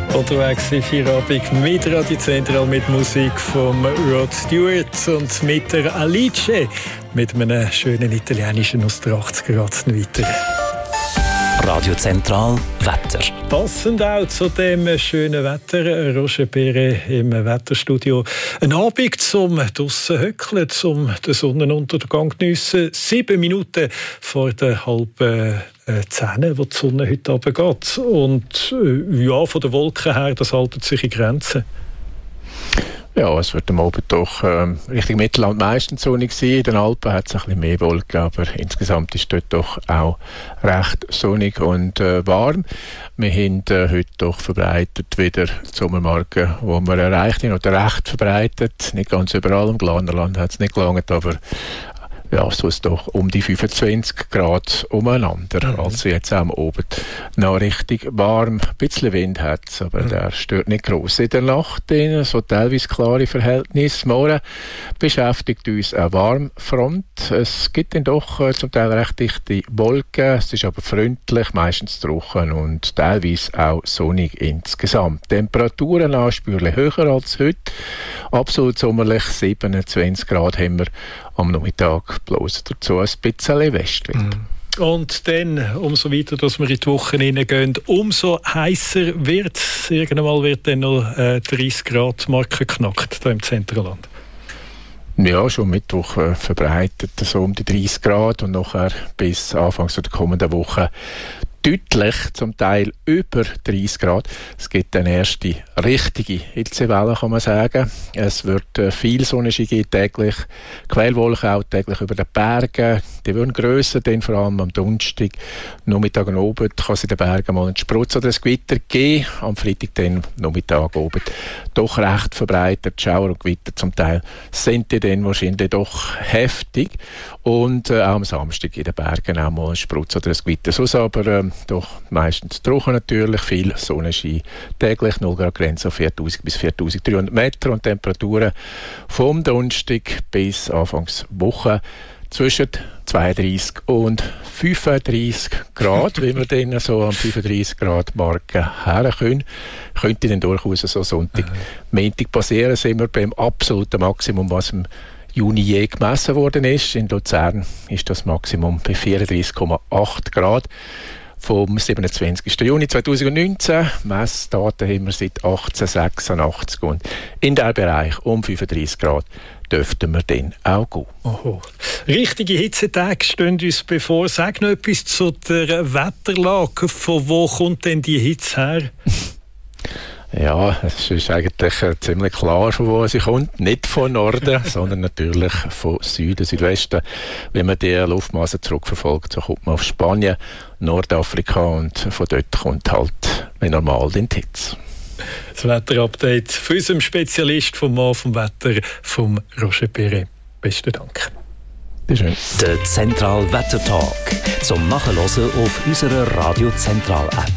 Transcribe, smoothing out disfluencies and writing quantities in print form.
Unterwegs in Feierabend mit Radio Zentral, mit Musik von Rod Stewart und mit der Alice, mit einem schönen italienischen aus der 80er Jahren weiter. Radio Zentral Wetter. Passend auch zu dem schönen Wetter, Roger Perret im Wetterstudio. Ein Abend zum draussen hückeln, zum den Sonnenuntergang geniessen. 7 Minuten vor der halben 10, wo die Sonne heute Abend geht. Und ja, von den Wolken her, das haltet sich in Grenzen. Ja, es wird am Abend doch Richtung Mittelland meistens sonnig sein. In den Alpen hat es ein bisschen mehr Wolken, aber insgesamt ist dort doch auch recht sonnig und warm. Wir haben heute doch verbreitet wieder die Sommermarke, die wir erreicht haben, oder recht verbreitet. Nicht ganz überall, im Glarnerland hat es nicht gelangt, aber ja, so ist doch um die 25 Grad umeinander. Also jetzt am Abend noch richtig warm. Ein bisschen Wind hat es, aber der stört nicht gross. In der Nacht so teilweise klare Verhältnisse. Morgen beschäftigt uns eine Warmfront. Es gibt dann doch zum Teil recht dichte Wolken. Es ist aber freundlich, meistens trocken und teilweise auch sonnig insgesamt. Temperaturen anspürlich höher als heute. Absolut sommerlich 27 Grad haben wir am Nachmittag, bloß dazu ein bisschen Westwind. Und dann, umso weiter, dass wir in die Woche hineingehen, umso heißer wird es. Irgendwann mal wird dann noch 30 Grad Marke geknackt hier im Zentralland. Ja, schon Mittwoch verbreitet so um die 30 Grad und nachher bis Anfang der kommenden Woche deutlich, zum Teil über 30 Grad. Es gibt eine erste richtige Hitzewelle, kann man sagen. Es wird viel Sonnenschein geben täglich, Quellwolken auch täglich über den Bergen. Die werden grösser, dann vor allem am Donnerstag, Nachmittag und Abend kann es in den Bergen mal einen Sprutz oder ein Gewitter geben. Am Freitag dann Nachmittag, Abend doch recht verbreitet. Schauer und Gewitter zum Teil sind die dann wahrscheinlich doch heftig. Und auch am Samstag in den Bergen auch mal ein Sprutz oder ein Gewitter. Sonst aber doch meistens trocken natürlich, viel Sonnenschein. Täglich 0 Grad Grenze auf 4000 bis 4300 Meter und Temperaturen vom Donnerstag bis Anfangswoche zwischen 32 und 35 Grad, wie wir dann so am 35 Grad Marke herkommen. Könnte dann durchaus so Sonntag, Montag passieren, sind wir beim absoluten Maximum, was im Juni je gemessen worden ist. In Luzern ist das Maximum bei 34,8 Grad. Vom 27. Juni 2019. Messdaten haben wir seit 1886 und in diesem Bereich um 35 Grad dürften wir dann auch gehen. Oho. Richtige Hitzetage stehen uns bevor. Sag noch etwas zu der Wetterlage. Von wo kommt denn die Hitze her? Ja, es ist eigentlich ziemlich klar, von wo sie kommt. Nicht von Norden, sondern natürlich von Süden, Südwesten. Wenn man die Luftmasse zurückverfolgt, so kommt man auf Spanien, Nordafrika und von dort kommt halt wie normal die Hitze. Das Wetterupdate von unserem Spezialist vom Mann vom Wetter, vom Roger Perret. Besten Dank. Bitte schön. Der Zentral Wettertalk zum Nachhören auf unserer Radio Zentral App.